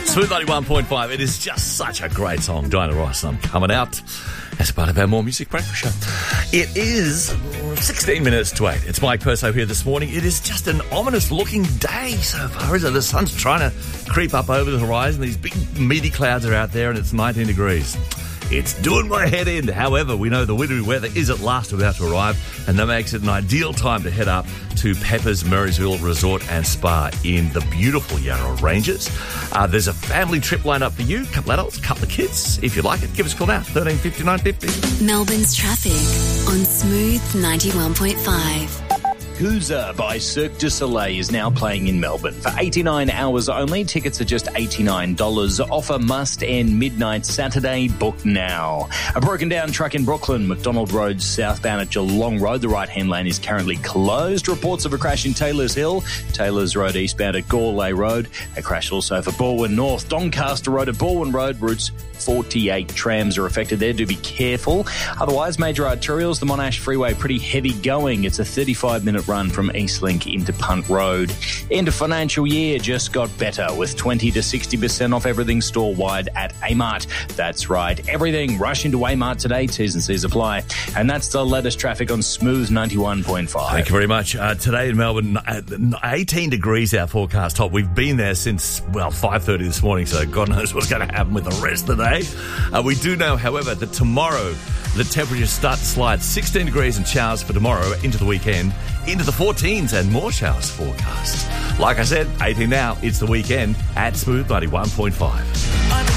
Smooth 91.5. It is just such a great song. Diana Ross, I'm coming out as part of our More Music Breakfast show. It is 16 minutes to 8. It's Mike Perso here this morning. It is just an ominous-looking day so far, isn't it? The sun's trying to creep up over the horizon. These big, meaty clouds are out there, and it's 19 degrees. It's doing my head in. However, we know the wintry weather is at last about to arrive, and that makes it an ideal time to head up to Pepper's Marysville Resort and Spa in the beautiful Yarra Ranges. There's a family trip lined up for you, a couple adults, a couple of kids. If you like it, give us a call now, 1350 950. Melbourne's traffic on Smooth 91.5. Gooza by Cirque du Soleil is now playing in Melbourne. For 89 hours only, tickets are just $89. Offer must end midnight Saturday. Book now. A broken down truck in Brooklyn, McDonald Road southbound at Geelong Road. The right-hand lane is currently closed. Reports of a crash in Taylors Hill. Taylors Road eastbound at Gorley Road. A crash also for Balwyn North. Doncaster Road at Balwyn Road. Routes 48 trams are affected there. Do be careful. Otherwise, major arterials, the Monash Freeway, pretty heavy going. It's a 35-minute run from Eastlink into Punt Road. End of financial year just got better with 20 to 60% off everything store-wide at Amart. That's right, everything. Rush into Amart today. T's and C's apply. And that's the latest traffic on Smooth 91.5. Thank you very much. Today in Melbourne, 18 degrees our forecast top. We've been there since, 5:30 this morning, so God knows what's going to happen with the rest of the day. We do know, however, that tomorrow the temperatures start to slide 16 degrees and showers for tomorrow into the weekend, into the 14s and more showers forecast. Like I said, 18 now, it's the weekend at Smooth 91.5.